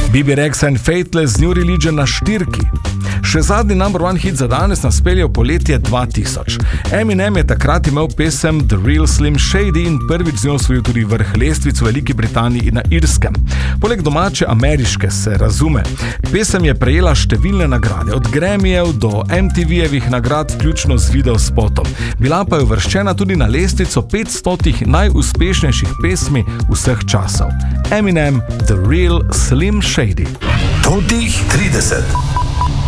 Bibi Rexa in Faithless New Religion na 4. Še zadnji number one hit za danes nas pelje v poletje 2000. Eminem je takrat imel pesem The Real Slim Shady in prvič z njo osvojil tudi vrh lestvic v Veliki Britaniji in na Irskem. Poleg domače ameriške se razume. Pesem je prejela številne nagrade, od Grammyjev do MTV-jevih nagrad, vključno z videospotom. Bila pa je uvrščena tudi na lestvico 500 najuspešnejših pesmi vseh časov. Eminem, The Real Slim Shady. Totih 30.